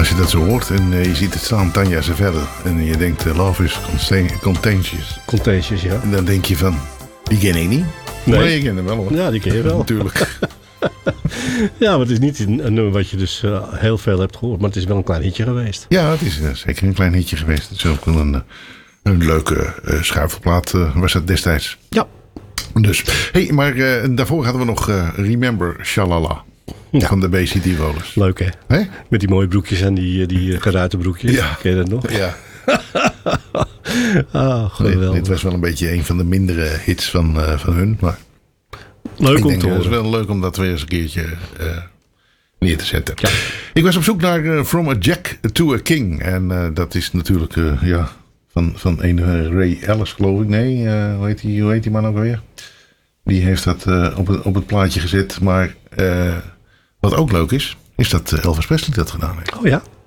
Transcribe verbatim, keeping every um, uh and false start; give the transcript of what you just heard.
Als je dat zo hoort en uh, je ziet het staan, Tanja ze verder. En je denkt, uh, love is contagious. Contagious, ja. En dan denk je van, die ken ik niet. Nee. Maar je kent hem wel hoor. Ja, die ken je wel. Natuurlijk. Ja, maar het is niet een, een nummer wat je dus uh, heel veel hebt gehoord. Maar het is wel een klein hitje geweest. Ja, het is uh, zeker een klein hitje geweest. Het is ook wel een, een leuke uh, schuifelplaat uh, was het destijds. Ja. Dus, hey, maar uh, daarvoor hadden we nog uh, Remember Shalala. Ja. Van de B C T Rollers. Leuk hè? Hè? Met die mooie broekjes en die, die geruite broekjes. Ja. Ken je dat nog? Ja. Ah, geweldig. Dit was wel een beetje een van de mindere hits van, uh, van hun. Maar leuk ik om denk, te horen. Het is wel leuk om dat weer eens een keertje uh, neer te zetten. Ja. Ik was op zoek naar uh, From a Jack to a King. En uh, dat is natuurlijk uh, ja, van, van een uh, Ray Ellis geloof ik. Nee, uh, hoe, heet die, hoe heet die man ook alweer? Die heeft dat uh, op, het, op het plaatje gezet. Maar uh, wat ook leuk is, is dat Elvis Presley dat gedaan heeft. Oh ja?